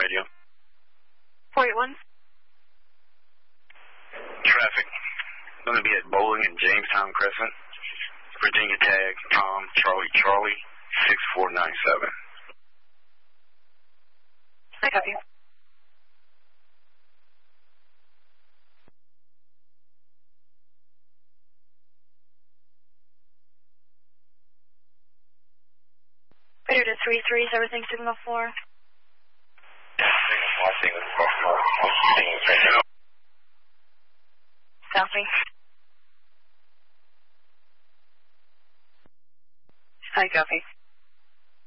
radio. 481. Traffic. I'm going to be at Bowling and Jamestown Crescent. Virginia tag, Tom, Charlie, 6497. I copy. Failure to 3-3, is everything signal 4? Yeah, signal 4, signal 4.